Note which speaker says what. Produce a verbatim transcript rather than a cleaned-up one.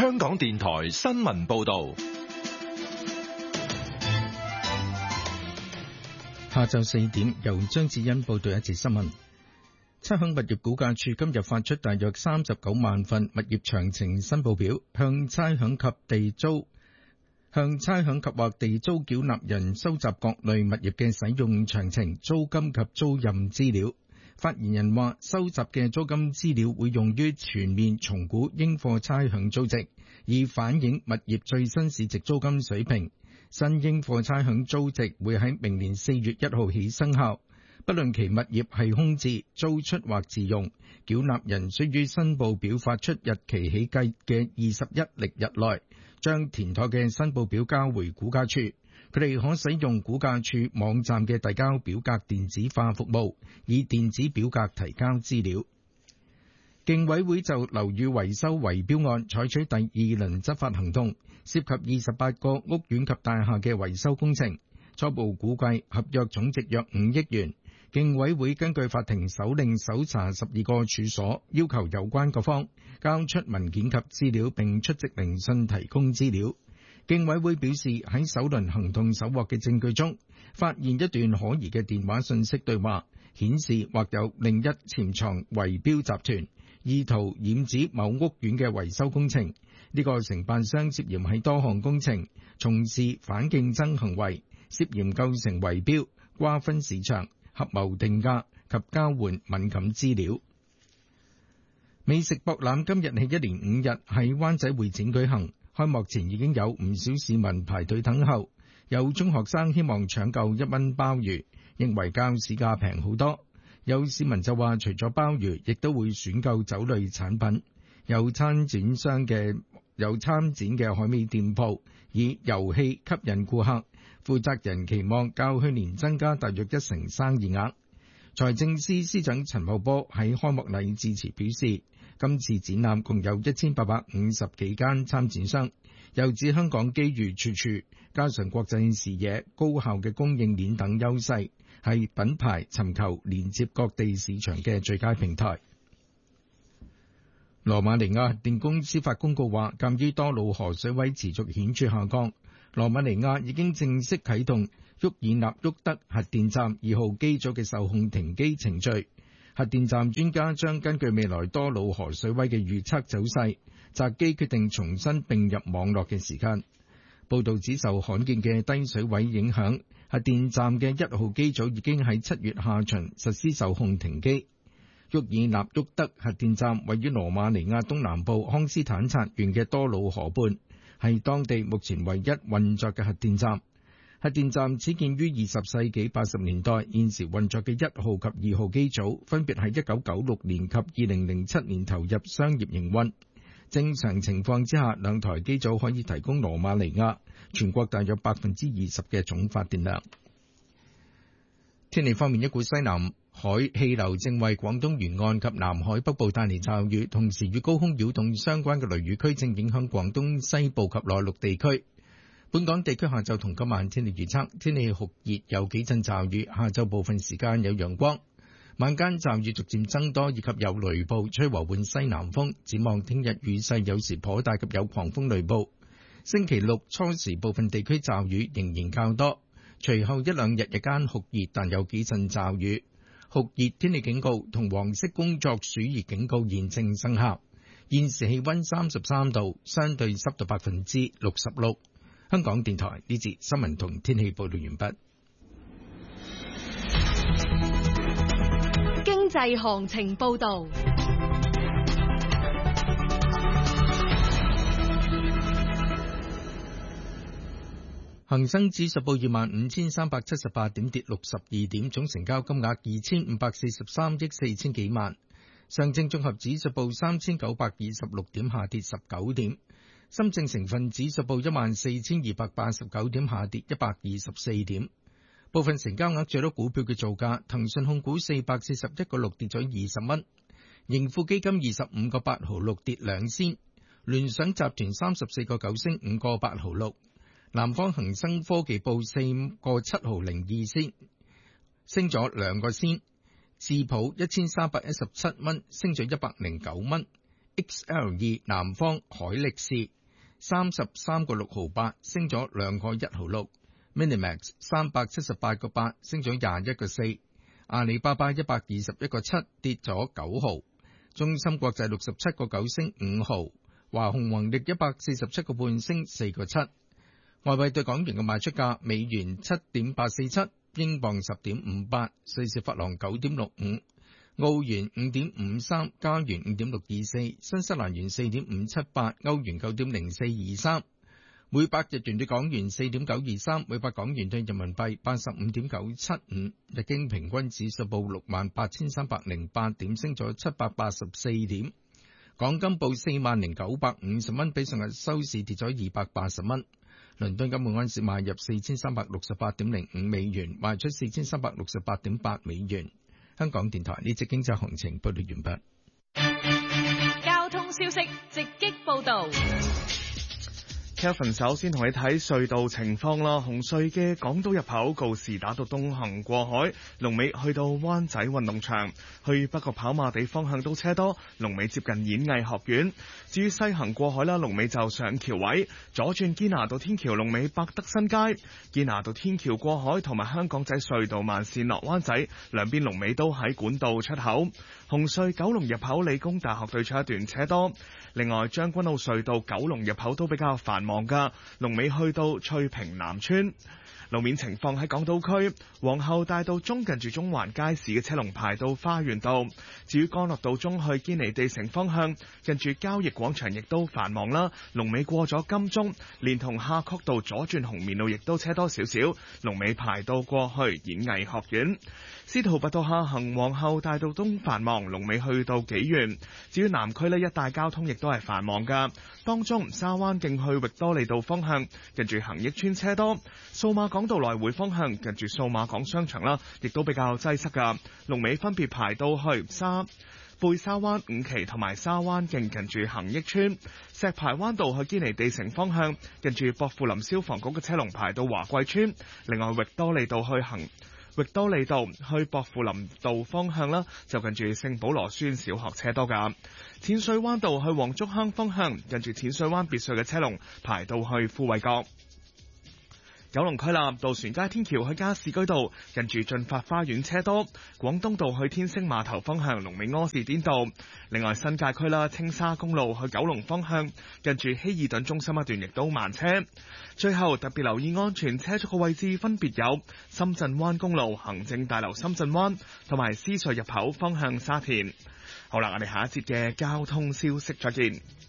Speaker 1: 香港電台新聞報道。
Speaker 2: 下晝四點，由張智欣報道一節新聞。差餉物業估價署今日發出大約三十九萬份物業詳情申報表，向差餉及地租向差餉及或地租繳納人收集各類物業嘅使用詳情、租金及租賃資料。發言人話，收集嘅租金資料會用於全面重估應課差餉租值，以反映物業最新市值租金水平。新應課差餉租值會喺明年四月一號起生效，不論其物業係空置、租出或自用，繳納人需於申報表發出日期起計嘅二十一曆日內，將填妥嘅申報表交回估價署。佢哋可使用估價署網站嘅遞交表格電子化服務，以電子表格提交資料。競委會就樓宇維修圍標案採取第二輪執法行動，涉及二十八個屋苑及大廈嘅維修工程，初步估計合約總值約五億元。競委會根據法庭手令搜查十二個處所，要求有關各方交出文件及資料，並出席聆訊提供資料。競委會表示，喺首輪行動搜獲嘅證據中，發現一段可疑嘅電話訊息對話，顯示或有另一潛藏圍標集團，意圖染指某屋苑嘅維修工程。呢個承辦商涉嫌喺多項工程從事反競爭行為，涉嫌構成圍標、瓜分市場、合謀定價及交換敏感資料。美食博覽今日起一連五日喺灣仔會展舉行。開幕前已經有唔少市民排隊等候，有中學生希望搶購一蚊鮑魚，認為較市價平好多。有市民就話，除咗鮑魚，亦都會選購酒類產品。有參展商嘅有參展嘅海味店鋪以遊戲吸引顧客，負責人期望較去年增加大約一成生意額。財政司司長陳茂波喺開幕禮致辭表示，今次展覽共有一千八百五十幾間參展商，又指香港機遇處處，加上國際視野、高效嘅供應鏈等優勢，係品牌尋求連接各地市場嘅最佳平台。羅馬尼亞核電公司發公告話，鑑於多瑙河水位持續顯著下降，羅馬尼亞已經正式啟動沃爾納沃德核電站二號機組嘅受控停機程序。核電站專家將根據未來多瑙河水位嘅預測走勢，擇機決定重新並入網絡嘅時間。報道指受罕見嘅低水位影響，核電站嘅一號機組已經喺七月下旬實施受控停機。沃爾納沃德核電站位於羅馬尼亞東南部康斯坦察縣嘅多瑙河畔，係當地目前唯一運作嘅核電站。核電站始建於二十世紀八十年代，現時運作嘅一號及二號機組分別喺一九九六年及二零零七年投入商業營運。正常情況之下，兩台機組可以提供羅馬尼亞全國大約百分之二十嘅總發電量。天氣方面，一股西南海氣流正為廣東沿岸及南海北部帶嚟驟雨，同時與高空擾動相關嘅雷雨區正影響廣東西部及內陸地區。本港地區下晝同今晚天氣預測，天氣酷熱，有幾陣驟雨，下晝部分時間有陽光，晚間驟雨逐漸增多，以及有雷暴，吹和緩西南風。展望聽日雨勢有時頗大及有狂風雷暴。星期六初時部分地區驟雨仍然較多，隨後一兩日日間酷熱，但有幾陣驟雨。酷熱天氣警告同黃色工作暑熱警告現正生效。現時氣溫三十三度，相對濕度百分之六十六。香港電台呢節新聞同天氣報道完畢。
Speaker 3: 經濟行情報道。
Speaker 2: 恒生指數報二萬五千三百七十八點，跌六十二點，總成交金額二千五百四十三億四千幾萬。上證綜合指數報三千九百二十六點，下跌十九點。深證成分指數報一萬四千二百八十九點，下跌一百二十四點。部分成交額最多股票嘅造價：騰訊控股四百四十一個六跌咗二十蚊，盈富基金二十五個八毫六跌兩仙，聯想集團三十四個九升五個八毫六，南方恒生科技報四個七毫零二仙，升咗兩個仙。智普一千三百一十七蚊，升咗一百零九蚊。 X L 二南方海力士三十三個六毫八，升咗兩個一毫六。Minimax 三百七十八個八，升咗廿一個四。阿里巴巴一百二十一個七，跌咗九毫。中芯國際六十七個九，升五毫。華虹宏力一百四十七個半，升四個七。外幣對港元嘅賣出價：美元七點八四七，英鎊十點五八，瑞士法郎九點六五，澳元五點五三，加元五點六二四，新西蘭元四點五七八，歐元九點零四二三。每百日元對港元四點九二三，每百港元對人民幣八十五點九七五。日經平均指數報六萬八千三百零八點，升咗七百八十四點。港金報四萬零九百五十蚊，比上日收市跌咗二百八十蚊。倫敦金每盎司買入四千三百六十八點零五美元，賣出四千三百六十八點八美元。香港電台呢節經濟行情報道完
Speaker 3: 畢。交通消息直擊報道。
Speaker 4: Kevin 首先同你睇隧道情況啦。紅隧嘅港島入口告士打道東行過海，龍尾去到灣仔運動場；去北角跑馬地方向都車多，龍尾接近演藝學院。至於西行過海啦，龍尾就上橋位，左轉堅拿道天橋龍尾百德新街，堅拿道天橋過海同埋香港仔隧道慢線落灣仔，兩邊龍尾都喺管道出口。紅隧九龍入口理工大學對出一段車多。另外將軍澳隧道九龍入口都比較繁忙噶，龍尾去到翠屏南村。路面情況喺港島區皇后大道中近住中環街市嘅車龍排到花園道，至於干諾道中去堅尼地城方向近住交易廣場亦都繁忙啦，龍尾過咗金鐘，連同夏慤道左轉紅棉路亦都車多少少，龍尾排到過去演藝學院。司徒拔道下行皇后大道東繁忙，龍尾去到紀元。至於南區呢一帶交通亦都係繁忙噶，當中沙灣徑去域多利道方向近住恒益邨車多，數碼港道來回方向近住數碼港商場啦，亦都比較擠塞噶，龍尾分別排到去沙貝沙灣五期同埋沙灣徑近住恒益邨，石排灣道去堅尼地城方向近住薄扶林消防局嘅車龍排到華貴邨，另外域多利道去行域多利道去薄扶林道方向啦，就近住聖保羅書院小學車多噶。淺水灣道去黃竹坑方向近住淺水灣別墅嘅車龍排到去富衛閣。九龍區立渡船街天橋去加士居道近住駿發花園車多，廣東道去天星碼頭方向龍尾柯士甸道。另外新界區啦，青沙公路去九龍方向近住希爾頓中心一段亦都慢車。最後特別留意安全車速嘅位置分別有深圳灣公路行政大樓深圳灣同埋獅隧入口方向沙田。好啦，我哋下一節嘅交通消息再見。